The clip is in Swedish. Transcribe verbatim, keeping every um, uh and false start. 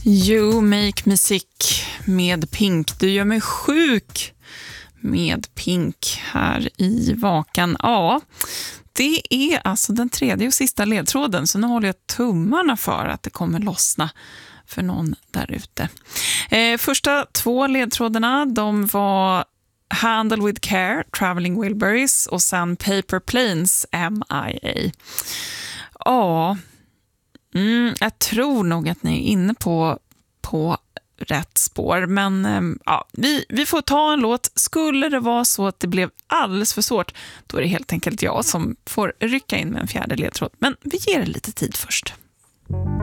You make me sick med Pink. Du gör mig sjuk med Pink här i Vakan. Ja, det är alltså den tredje och sista ledtråden, så nu håller jag tummarna för att det kommer lossna för någon där ute. Eh, första två ledtrådarna, de var Handle with Care, Traveling Wilburys, och sen Paper Planes, M I A. Ja, mm, jag tror nog att ni är inne på, på rätt spår, men eh, ja, vi, vi får ta en låt. Skulle det vara så att det blev alldeles för svårt, då är det helt enkelt jag som får rycka in med en fjärde ledtråd. Men vi ger det lite tid först.